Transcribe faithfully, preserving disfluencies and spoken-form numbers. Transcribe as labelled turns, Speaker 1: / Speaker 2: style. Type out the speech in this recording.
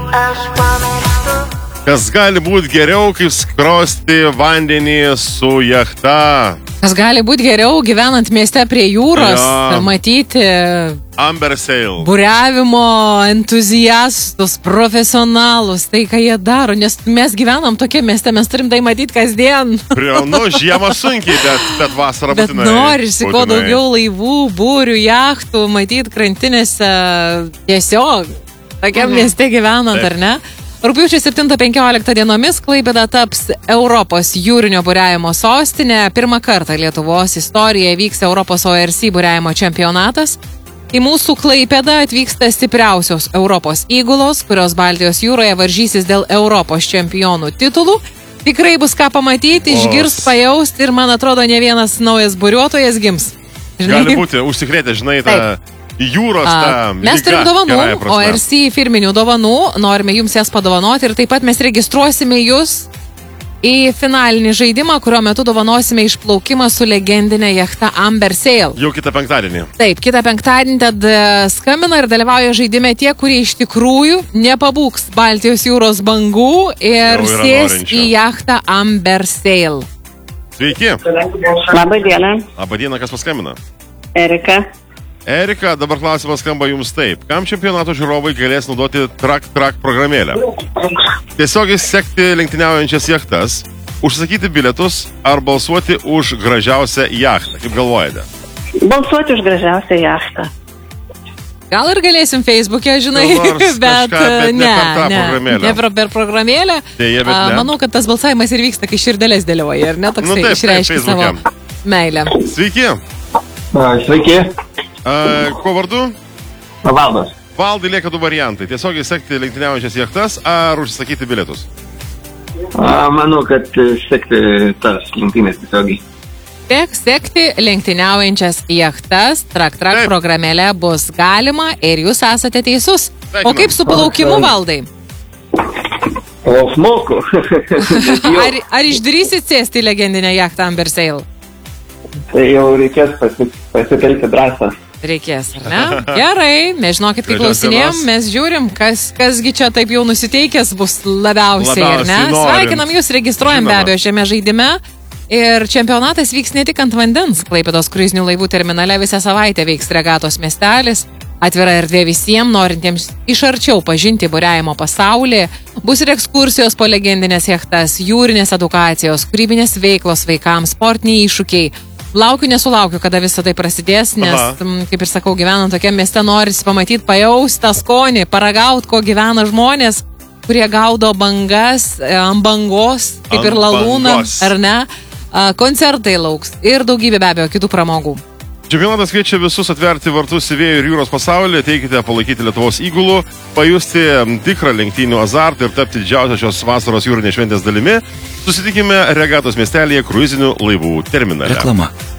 Speaker 1: Kas gali būti geriau, kaip skrosti vandenį su jachta?
Speaker 2: Kas gali būti geriau gyvenant mieste prie jūros,
Speaker 1: Ja.
Speaker 2: matyti
Speaker 1: Amber Sail.
Speaker 2: buriavimo entuziastus, profesionalus, tai ką jie daro, nes mes gyvenam tokie mieste, mes turim tai matyti kasdien.
Speaker 1: Prie, nu, žiemą sunkiai, bet, bet vasarą
Speaker 2: Bet
Speaker 1: būtinai.
Speaker 2: norisi kuo
Speaker 1: būtinai.
Speaker 2: daugiau laivų, būrių, jachtų, matyti krantinėse tiesiog tokiam
Speaker 1: Mhm.
Speaker 2: mieste gyvenant,
Speaker 1: Taip.
Speaker 2: ar ne? Rugpjūčio septintą penkioliktą dienomis Klaipėda taps Europos jūrinio buriavimo sostinė. Pirmą kartą Lietuvos istorijoje vyks Europos O R C buriavimo čempionatas. Į mūsų Klaipėdą atvyksta stipriausios Europos įgulos, kurios Baltijos jūroje varžysis dėl Europos čempionų titulų. Tikrai bus ką pamatyti, išgirst, pajausti ir, man atrodo, ne vienas naujas buriuotojas gims.
Speaker 1: Gali būti užsikrėtę, žinai, tą jūros tą
Speaker 2: Mes turim dovanų, O R C firminių dovanų, norime jums jas padovanoti ir taip pat mes registruosime jūs į finalinį žaidimą, kurio metu dovanosime išplaukimą su legendinė jachta Amber Sail.
Speaker 1: Jau kitą penktadienį.
Speaker 2: Taip, kitą penktadienį tad skambina ir dalyvauja žaidime tie, kurie iš tikrųjų nepabūks Baltijos jūros bangų ir sės
Speaker 1: norinčių.
Speaker 2: į jachtą Amber Sail.
Speaker 1: Sveiki.
Speaker 3: Labą dieną,
Speaker 1: Labą dieną, kas paskambina?
Speaker 3: Erika.
Speaker 1: Erika, dabar klausimas skamba jums taip. Kam čempionato žiūrovai galės naudoti Trak-Trak programėlę? Tiesiogiai sekti lenktyniaujančias jachtas, užsakyti bilietus ar balsuoti už gražiausią jachtą, kaip galvojate?
Speaker 3: Balsuoti už gražiausią jachtą.
Speaker 2: Gal ir galėsim Facebook'e, žinai,
Speaker 1: Gal nors
Speaker 2: bet,
Speaker 1: kažką, bet ne
Speaker 2: ne,
Speaker 1: per tą
Speaker 2: ne,
Speaker 1: programėlę.
Speaker 2: ne per, per programėlę.
Speaker 1: Deja, bet
Speaker 2: A,
Speaker 1: ne.
Speaker 2: Manau, kad tas balsavimas ir vyksta, kai širdelės dėlioji, ar ne,
Speaker 1: Nu
Speaker 2: toksai
Speaker 1: taip, taip,
Speaker 2: išreiškia savo
Speaker 1: Facebook'e.
Speaker 2: meilę.
Speaker 1: Sveiki.
Speaker 4: Sveiki,
Speaker 1: A, ko vardu?
Speaker 4: Valdas.
Speaker 1: Valdai lieka du variantai. Tiesiogiai sekti lenktyniaujančias jachtas ar užsisakyti bilietus?
Speaker 4: A, Manau, kad sekti tas lenktynės tiesiogiai.
Speaker 2: Tiek sekti lenktyniaujančias jachtas, Trak-Trak
Speaker 1: Taip.
Speaker 2: programėlė bus galima ir jūs esate teisus.
Speaker 1: Sveikinu.
Speaker 2: O kaip su plaukimu, Valdai?
Speaker 4: O smoku.
Speaker 2: Ar, ar išdrysit sėsti į legendinę jachtą Amber Sail?
Speaker 4: Tai jau reikės pasi, pasitelkti drąsą.
Speaker 2: Reikės, ar ne? Gerai, mes žinokit, kai
Speaker 1: Gražios
Speaker 2: klausinėjom,
Speaker 1: dienos.
Speaker 2: mes žiūrim, kas, kasgi čia taip jau nusiteikęs bus labiausiai, ar ne?
Speaker 1: Labiausiai norint.
Speaker 2: Sveikinam jūs, registruojam be
Speaker 1: Žinoma.
Speaker 2: abejo šiame žaidime. Ir čempionatas vyks ne tik ant vandens. Klaipėdos kruizinių laivų terminale visą savaitę veiks regatos miestelis. Atvira erdvė visiems, norintiems iš arčiau pažinti buriavimo pasaulį. Bus ir ekskursijos po legendinės jachtas, jūrinės edukacijos, kūrybinės veiklos vaikams, sportiniai iššūkiai. Laukiu, nesulaukiu, kada visą tai prasidės, nes,
Speaker 1: Aha.
Speaker 2: m, kaip ir sakau, gyvenant tokiam mieste norisi pamatyti, pajausti tą skonį, paragauti, ko gyvena žmonės, kurie gaudo bangas, e, ant bangos, kaip
Speaker 1: Ant
Speaker 2: ir lalūną,
Speaker 1: bangos.
Speaker 2: ar ne? A, Koncertai lauks ir daugybė be abejo kitų pramogų.
Speaker 1: Čempionatas kviečia visus atverti vartus į vėjų ir jūros pasaulį, teikite palaikyti Lietuvos įgulų, pajusti tikrą lenktynių azartą ir tapti didžiausią šios vasaros jūrinės šventės dalimi. Susitikime regatos miestelėje kruizinių laivų terminale.
Speaker 5: Reklama.